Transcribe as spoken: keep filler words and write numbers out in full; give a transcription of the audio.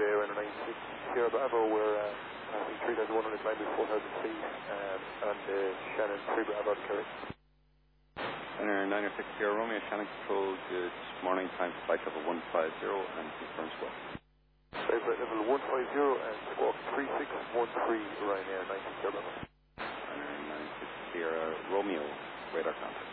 Air and nine six Sierra Bravo, we're uh, passing three thousand one hundred climb with four thousand feet, um, and uh, Shannon three Bravo Kerry. Center nine oh six Sierra Romeo, Shannon Control, good morning, time flight level one five zero and confirm squawk. Flight level one five zero and squawk three six one three Ryanair nine six Sierra Bravo. Center nine oh six Sierra Romeo, radar contact.